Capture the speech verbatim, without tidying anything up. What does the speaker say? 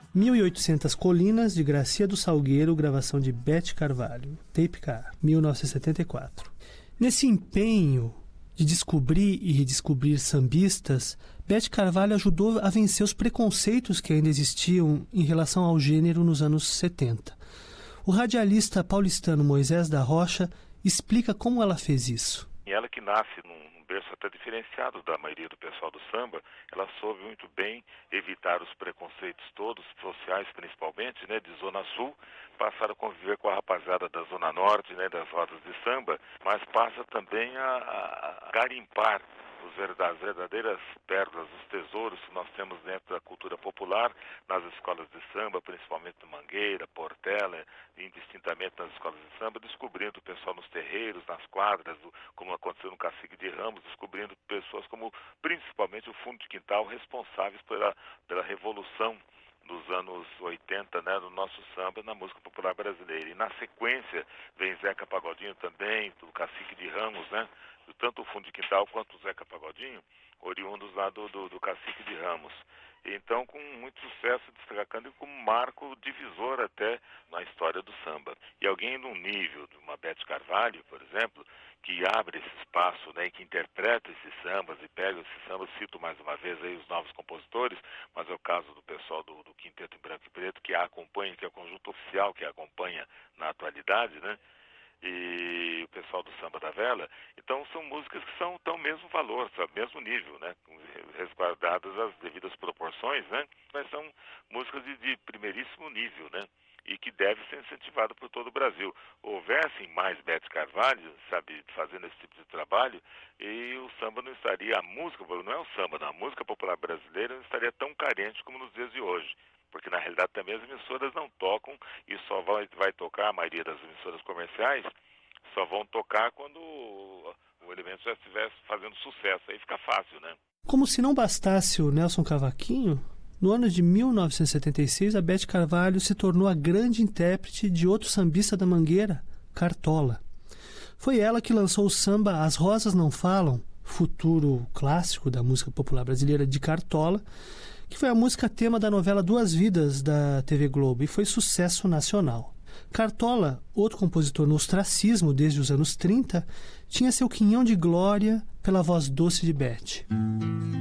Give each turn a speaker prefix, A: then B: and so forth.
A: mil e oitocentas Colinas, de Gracia do Salgueiro, gravação de Bete Carvalho, Tape K, mil novecentos e setenta e quatro. Nesse empenho de descobrir e redescobrir sambistas, Bete Carvalho ajudou a vencer os preconceitos que ainda existiam em relação ao gênero nos anos setenta. O radialista paulistano Moisés da Rocha explica como ela fez isso.
B: E ela que nasce num berço até diferenciado da maioria do pessoal do samba, ela soube muito bem evitar os preconceitos todos, sociais principalmente, né, de Zona Sul, passar a conviver com a rapaziada da Zona Norte, né, das rodas de samba, mas passa também a, a garimpar os verda- as verdadeiras pérolas, os tesouros que nós temos dentro da cultura popular, nas escolas de samba, principalmente no Mangueira, Portela, indistintamente nas escolas de samba, descobrindo o pessoal nos terreiros, nas quadras, do, como aconteceu no Cacique de Ramos, descobrindo pessoas como principalmente o fundo de quintal, responsáveis pela, pela revolução dos anos oitenta, né, no nosso samba, na música popular brasileira. E na sequência vem Zeca Pagodinho também, do Cacique de Ramos, né, tanto o Fundo de Quintal quanto o Zeca Pagodinho, oriundos lá do, do, do Cacique de Ramos. Então, com muito sucesso, destacando como marco divisor até na história do samba. E alguém num nível de uma Bete Carvalho, por exemplo, que abre esse espaço, né, e que interpreta esses sambas e pega esses sambas, cito mais uma vez aí os novos compositores, mas é o caso do pessoal do, do Quinteto em Branco e Preto, que a acompanha, que é o conjunto oficial que a acompanha na atualidade, né? E o pessoal do Samba da Vela. Então são músicas que são tão mesmo valor, sabe, mesmo nível, né, resguardadas as devidas proporções, né, mas são músicas de, de primeiríssimo nível, né, e que deve ser incentivada por todo o Brasil. Houvessem mais Bete Carvalho, sabe, fazendo esse tipo de trabalho, e o samba não estaria, a música, não é o samba, não, a música popular brasileira não estaria tão carente como nos dias de hoje. Porque, na realidade, também as emissoras não tocam e só vai, vai tocar, a maioria das emissoras comerciais, só vão tocar quando o, o elemento já estiver fazendo sucesso. Aí fica fácil, né?
A: Como se não bastasse o Nelson Cavaquinho, no ano de mil novecentos e setenta e seis, a Bete Carvalho se tornou a grande intérprete de outro sambista da Mangueira, Cartola. Foi ela que lançou o samba As Rosas Não Falam, futuro clássico da música popular brasileira de Cartola, que foi a música tema da novela Duas Vidas da T V Globo e foi sucesso nacional. Cartola, outro compositor no ostracismo desde os anos trinta, tinha seu quinhão de glória pela voz doce de Bete.